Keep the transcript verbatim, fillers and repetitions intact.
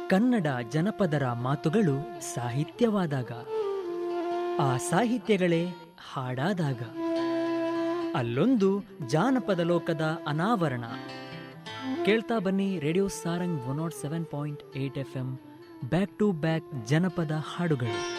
ಕನ್ನಡ ಜನಪದರ ಮಾತುಗಳು ಸಾಹಿತ್ಯವಾದಾಗ, ಆ ಸಾಹಿತ್ಯಗಳೇ ಹಾಡಾದಾಗ, ಅಲ್ಲೊಂದು ಜಾನಪದ ಲೋಕದ ಅನಾವರಣ. ಕೇಳ್ತಾ ಬನ್ನಿ radio Sarang one not seven point eight F M, back to back ಜನಪದ ಹಾಡುಗಳು.